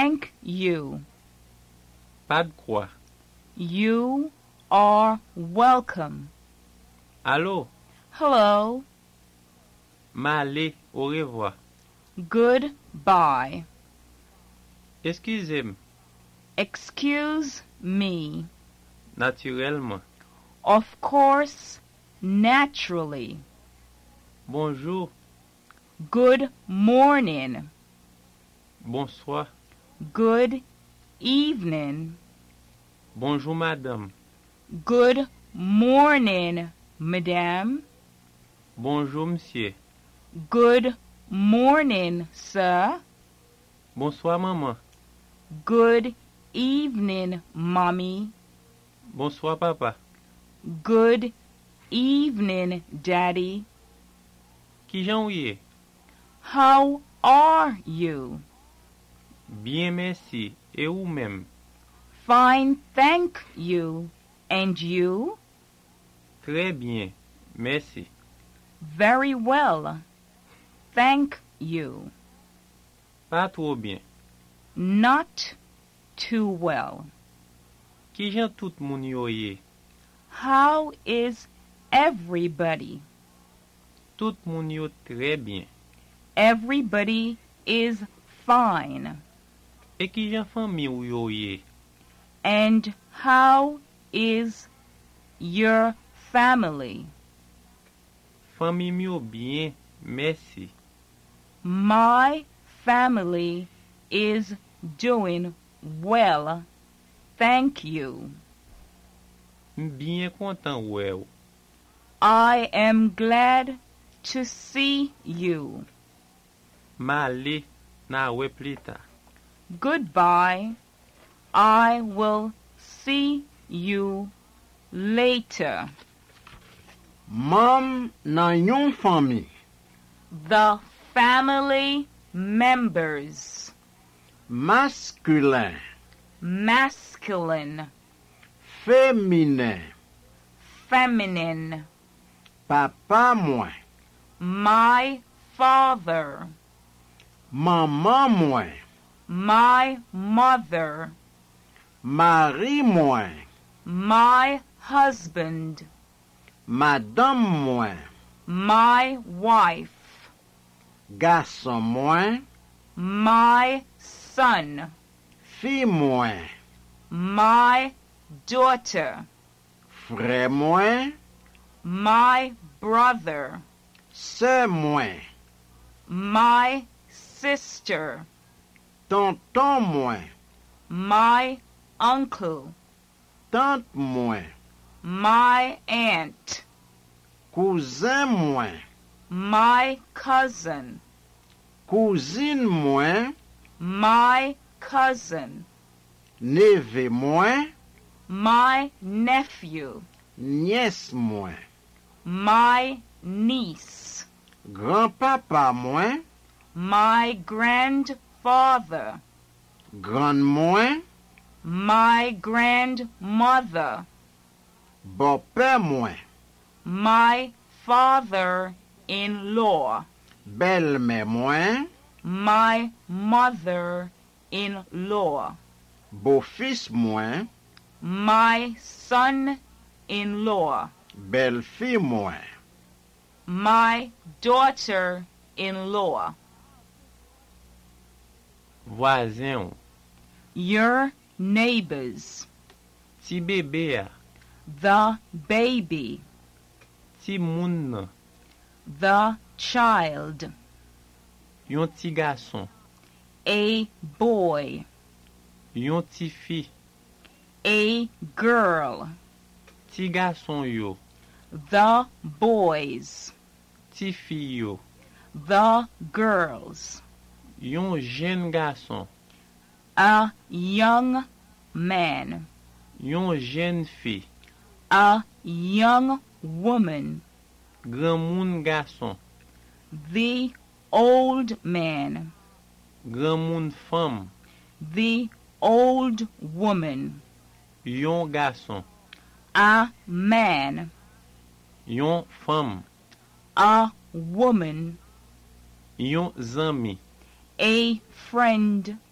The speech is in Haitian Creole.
Thank you. Pas de quoi. You are welcome. Allô? Hello. M'aller, au revoir. Goodbye. Excusez-moi. Excuse me. Naturellement. Of course, naturally. Bonjour. Good morning. Bonsoir. Good evening. Bonjour, madame. Good morning, madame. Bonjour, monsieur. Good morning, sir. Bonsoir, maman. Good evening, mommy. Bonsoir, papa. Good evening, daddy. Qui j'en est? How are you? Bien, merci. Et vous-même? Fine, thank you. And you? Très bien. Merci. Very well. Thank you. Pas trop bien. Not too well. Qui j'en tout moun yo ye? How is everybody? Tout moun yo très bien. Everybody is fine. Et qui j'en famille ou yo ye? And how is your family? Famille mi yo bien. Merci. My family is doing well. Thank you. Bien content ouais. Ou. I am glad to see you. M'aller na we plus tard. Goodbye. I will see you later. Mam nan yon fami. The family members. Masculin, Masculine, féminin. feminine. Papa mwen, My father. maman mwen, My mother. mari mwen, My husband. madame mwen, My wife. garçon mwen, My son. fi mwen, My daughter. frère mwen, My brother. sœur mwen, My sister. tonton mwen, My uncle. tante mwen, My aunt. cousin mwen, My cousin. cousine mwen, My cousin. neve mwen, My nephew. nièce mwen, My niece. grand-papa mwen, My grandfather. grand mwen, My grandmother. beau-père mwen, My father-in-law. belle-mère mwen, My mother-in-law. beau-fils mwen, My son-in-law. belle-fille mwen. My daughter-in-law. Voisin ou. Your neighbors. Ti bébé a. The baby. Ti moun nan. The child. Yon ti garçon. A boy. Yon ti fi. A girl. Ti garçon yo. The boys. Ti fi yo. The girls. Yon jeune garçon. A young man. Yon jeune fi. A young woman. Grand moun garçon. The old man. Grand moun femme. The old woman. Yon garçon. A man. Yon femme. A woman. Yon zami. A friend.